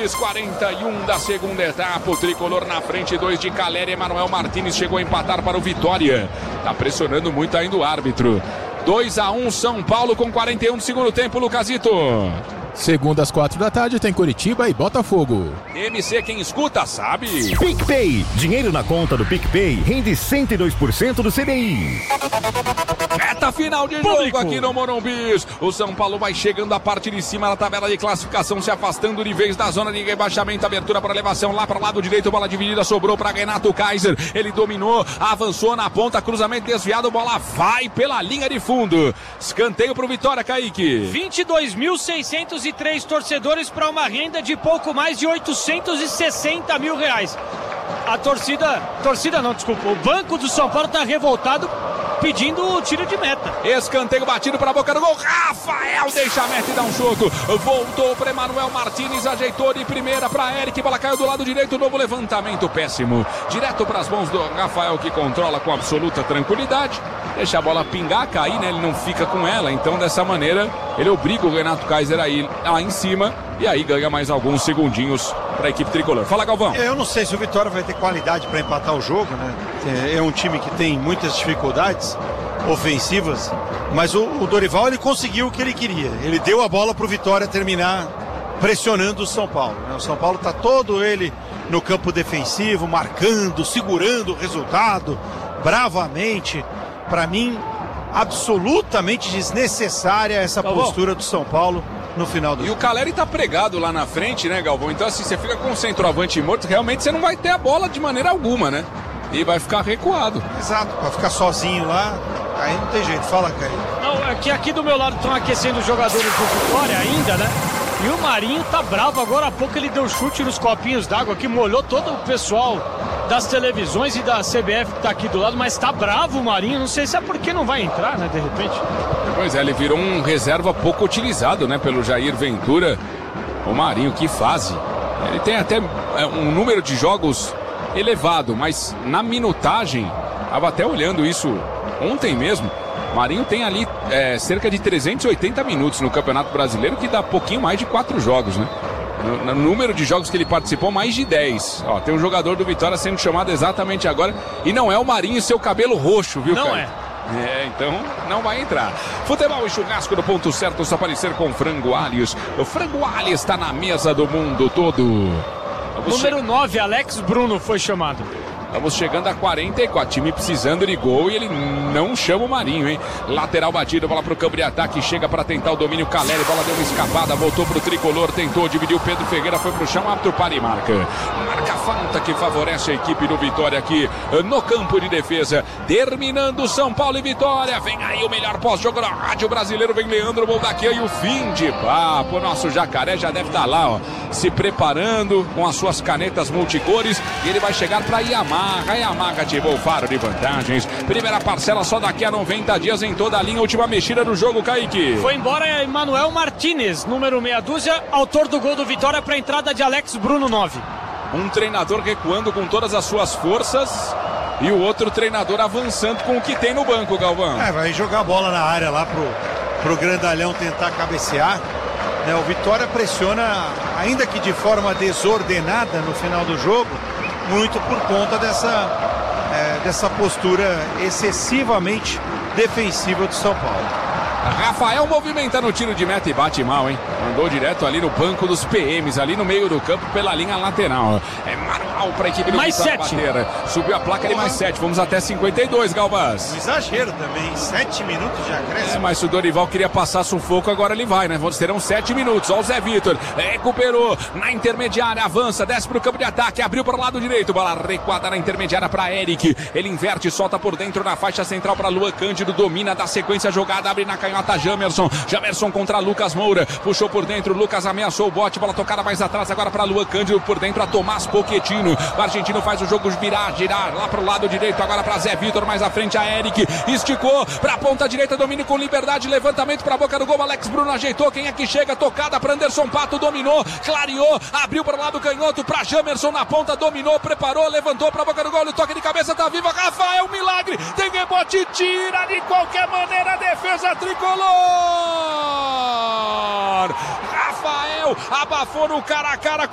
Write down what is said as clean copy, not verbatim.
Bis, 41 da segunda etapa. O tricolor na frente, 2 de Caleri. Emanuel Martins chegou a empatar para o Vitória. Tá pressionando muito ainda o árbitro. 2-1 São Paulo com 41 do segundo tempo, Lucasito. Segunda às 4 da tarde tem Coritiba e Botafogo. MC, quem escuta sabe. PicPay. Dinheiro na conta do PicPay rende 102% do CDI. Reta final de jogo aqui no Morumbi. O São Paulo vai chegando à parte de cima da tabela de classificação, se afastando de vez da zona de rebaixamento. Abertura para elevação lá para o lado direito. Bola dividida, sobrou para Renato Kaiser. Ele dominou, avançou na ponta, cruzamento desviado. Bola vai pela linha de fundo. Escanteio para o Vitória, Kaique. 22.603 torcedores para uma renda de pouco mais de 860 mil reais. A torcida não, desculpa, o banco do São Paulo está revoltado pedindo o tiro de meta. Escanteio batido para a boca do gol. Rafael deixa a meta e dá um choco. Voltou para Emanuel Martins, ajeitou de primeira para Eric. Bola caiu do lado direito, novo levantamento péssimo. Direto para as mãos do Rafael, que controla com absoluta tranquilidade. Deixa a bola pingar, cair, né? Ele não fica com ela. Então, dessa maneira, ele obriga o Renato Kaiser a ir lá em cima. E aí ganha mais alguns segundinhos para a equipe tricolor. Fala, Galvão. Eu não sei se o Vitória vai ter qualidade para empatar o jogo, né? É um time que tem muitas dificuldades ofensivas, mas o Dorival, ele conseguiu o que ele queria. Ele deu a bola para o Vitória terminar pressionando o São Paulo, né? O São Paulo está todo ele no campo defensivo, marcando, segurando o resultado bravamente. Para mim, absolutamente desnecessária essa postura do São Paulo no final do jogo. E o Caleri tá pregado lá na frente, né, Galvão? Então, assim, você fica com o centroavante morto, realmente você não vai ter a bola de maneira alguma, né? E vai ficar recuado. Exato, para ficar sozinho lá, aí não tem jeito. Fala, Caio. Não, aqui do meu lado estão aquecendo os jogadores do Vitória ainda, né? E o Marinho tá bravo, agora há pouco ele deu chute nos copinhos d'água que molhou todo o pessoal das televisões e da CBF que tá aqui do lado, mas tá bravo o Marinho, não sei se é porque não vai entrar, né, de repente. Pois é, ele virou um reserva pouco utilizado, né, pelo Jair Ventura. O Marinho, que fase. Ele tem até um número de jogos elevado, mas na minutagem, estava até olhando isso ontem mesmo, Marinho tem ali cerca de 380 minutos no Campeonato Brasileiro, que dá pouquinho mais de 4 jogos, né? No número de jogos que ele participou, mais de 10. Ó, tem um jogador do Vitória sendo chamado exatamente agora, e não é o Marinho e seu cabelo roxo, viu, não, cara? Então não vai entrar. Futebol e churrasco no ponto certo, só parecer com Frango Alhos. O Frango Alhos está na mesa do mundo todo. Número 9, Alex Bruno foi chamado. Estamos chegando a 44, time precisando de gol e ele não chama o Marinho, hein? Lateral batido, bola pro campo de ataque, chega para tentar o domínio, Caleri, bola deu uma escapada, voltou pro tricolor, tentou, dividiu, Pedro Ferreira foi pro chão, árbitro para e marca. Marca a falta que favorece a equipe do Vitória aqui no campo de defesa. Terminando São Paulo e Vitória, vem aí o melhor pós-jogo da Rádio Brasileiro, vem Leandro Boldaquia e o fim de papo. Nosso Jacaré já deve estar lá, ó, se preparando com as suas canetas multicores e ele vai chegar para Yamaha. A Yamaha ativou o faro de vantagens. Primeira parcela só daqui a 90 dias em toda a linha. Última mexida do jogo, Kaique. Foi embora Emanuel Martins, número meia dúzia, autor do gol do Vitória para a entrada de Alex Bruno, 9. Um treinador recuando com todas as suas forças e o outro treinador avançando com o que tem no banco, Galvão. Vai jogar a bola na área lá pro Grandalhão tentar cabecear. O Vitória pressiona, ainda que de forma desordenada no final do jogo, muito por conta dessa postura excessivamente defensiva do São Paulo. Rafael movimenta no tiro de meta e bate mal, hein? Mandou direto ali no banco dos PMs, ali no meio do campo, pela linha lateral. É manual para a equipe do mais 7. Subiu a placa de mais 7. Vamos até 52, Galvaz. Um exagero também. 7 minutos de acréscimo. Mas se o Dorival queria passar sufoco, agora ele vai, né? Terão 7 minutos. Ó, o Zé Vitor recuperou na intermediária, avança, desce para o campo de ataque, abriu para o lado direito. Bola recuada na intermediária para Eric. Ele inverte, solta por dentro na faixa central para Luan Cândido. Domina da sequência jogada, abre na canhota Jamerson contra Lucas Moura, puxou por dentro, Lucas ameaçou o bote, bola tocada mais atrás agora para Luan Cândido, por dentro a Tomás Pochettino, o argentino faz o jogo girar lá para o lado direito, agora para Zé Vitor, mais à frente a Eric, esticou para a ponta direita, domínio com liberdade, levantamento para a boca do gol, Alex Bruno ajeitou, quem é que chega, tocada para Anderson Pato, dominou, clareou, abriu para o lado canhoto, para Jamerson na ponta, dominou, preparou, levantou para a boca do gol, o toque de cabeça tá viva, Rafael, milagre, tem rebote, tira de qualquer maneira a defesa tricolor. Rafael abafou no cara a cara